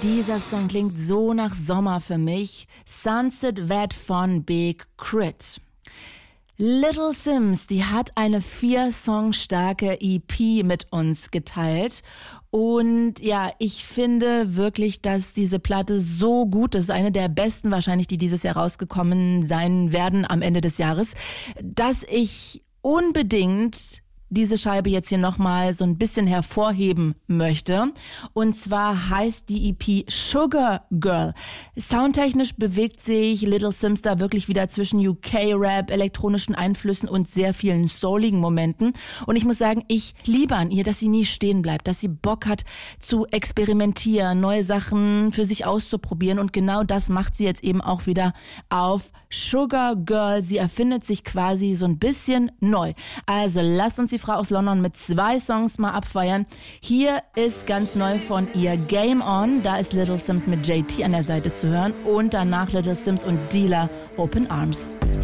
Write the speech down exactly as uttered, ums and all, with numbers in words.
Dieser Song klingt so nach Sommer für mich. Sunset Red von Big Crit. Little Simz, die hat eine vier Song starke E P mit uns geteilt. Und ja, ich finde wirklich, dass diese Platte so gut ist, eine der besten wahrscheinlich, die dieses Jahr rausgekommen sein werden am Ende des Jahres, dass ich unbedingt diese Scheibe jetzt hier nochmal so ein bisschen hervorheben möchte. Und zwar heißt die E P Sugar Girl. Soundtechnisch bewegt sich Little Simz da wirklich wieder zwischen U K-Rap, elektronischen Einflüssen und sehr vielen souligen Momenten. Und ich muss sagen, ich liebe an ihr, dass sie nie stehen bleibt, dass sie Bock hat zu experimentieren, neue Sachen für sich auszuprobieren. Und genau das macht sie jetzt eben auch wieder auf Sugar Girl. Sie erfindet sich quasi so ein bisschen neu. Also lasst uns die Frau aus London mit zwei Songs mal abfeiern. Hier ist ganz neu von ihr Game On. Da ist Little Simz mit J T an der Seite zu hören. Und danach Little Simz und Dealer Open Arms.